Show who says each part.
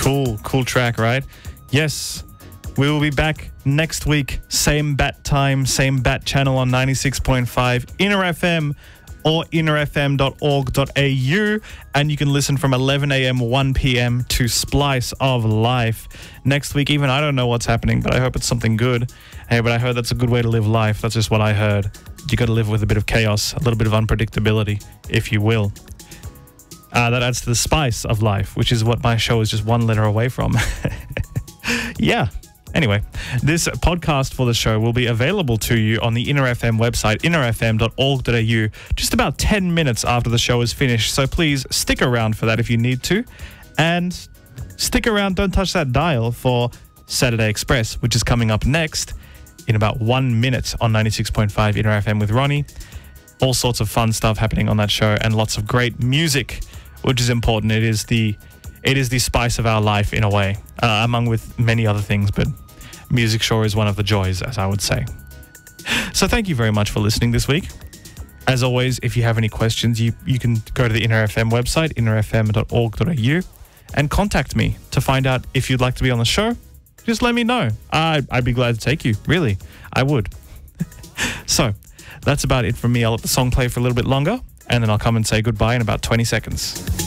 Speaker 1: Cool track, right? Yes, we will be back next week. Same bat time, same bat channel on 96.5 Inner FM or innerfm.org.au. And you can listen from 11 a.m., 1 p.m. to Splice of Life. Next week, even I don't know what's happening, but I hope it's something good. Hey, but I heard that's a good way to live life. That's just what I heard. You got to live with a bit of chaos, a little bit of unpredictability, if you will. That adds to the spice of life, which is what my show is just one letter away from. Yeah. Anyway, this podcast for the show will be available to you on the Inner FM website, innerfm.org.au, just about 10 minutes after the show is finished. So please stick around for that if you need to. And stick around, don't touch that dial for Saturday Express, which is coming up next in about 1 minute on 96.5 Inner FM with Ronnie. All sorts of fun stuff happening on that show and lots of great music, which is important. It is the spice of our life in a way, among with many other things, but music sure is one of the joys, as I would say. So thank you very much for listening this week. As always, if you have any questions, you can go to the Inner FM website, innerfm.org.au, and contact me to find out if you'd like to be on the show. Just let me know. I'd be glad to take you. Really, I would. So that's about it from me. I'll let the song play for a little bit longer, and then I'll come and say goodbye in about 20 seconds.